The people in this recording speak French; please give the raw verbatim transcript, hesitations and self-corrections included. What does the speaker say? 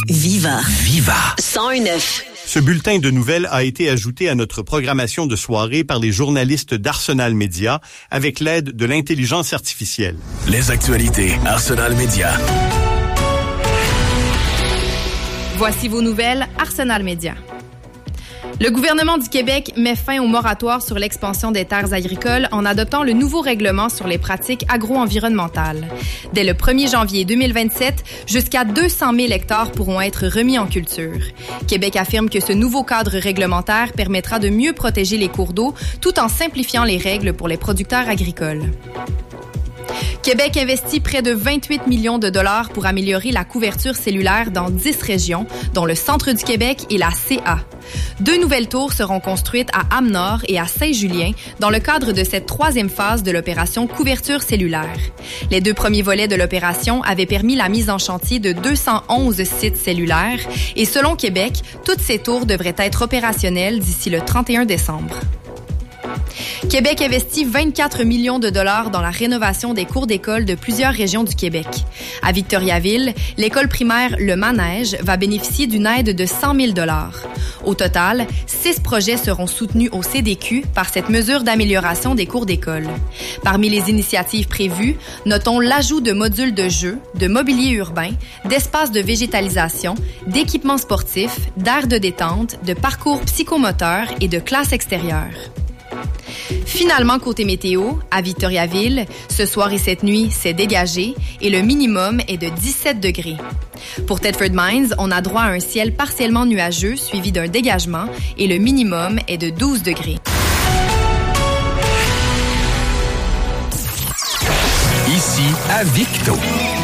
Viva. Viva. cent un neuf. Ce bulletin de nouvelles a été ajouté à notre programmation de soirée par les journalistes d'Arsenal Média avec l'aide de l'intelligence artificielle. Les actualités Arsenal Média. Voici vos nouvelles Arsenal Média. Le gouvernement du Québec met fin au moratoire sur l'expansion des terres agricoles en adoptant le nouveau règlement sur les pratiques agro-environnementales. Dès le premier janvier deux mille vingt-sept, jusqu'à deux cent mille hectares pourront être remis en culture. Québec affirme que ce nouveau cadre réglementaire permettra de mieux protéger les cours d'eau tout en simplifiant les règles pour les producteurs agricoles. Québec investit près de vingt-huit millions de dollars pour améliorer la couverture cellulaire dans dix régions, dont le centre du Québec et la C A. Deux nouvelles tours seront construites à Amenor et à Saint-Julien dans le cadre de cette troisième phase de l'opération couverture cellulaire. Les deux premiers volets de l'opération avaient permis la mise en chantier de deux cent onze sites cellulaires et selon Québec, toutes ces tours devraient être opérationnelles d'ici le trente et un décembre. Québec investit vingt-quatre millions de dollars dans la rénovation des cours d'école de plusieurs régions du Québec. À Victoriaville, l'école primaire Le Manège va bénéficier d'une aide de cent mille dollars. Au total, six projets seront soutenus au C D Q par cette mesure d'amélioration des cours d'école. Parmi les initiatives prévues, notons l'ajout de modules de jeux, de mobilier urbain, d'espaces de végétalisation, d'équipements sportifs, d'aires de détente, de parcours psychomoteurs et de classes extérieures. Finalement, côté météo, à Victoriaville, ce soir et cette nuit, c'est dégagé et le minimum est de dix-sept degrés. Pour Thetford Mines, on a droit à un ciel partiellement nuageux suivi d'un dégagement et le minimum est de douze degrés. Ici, à Victo.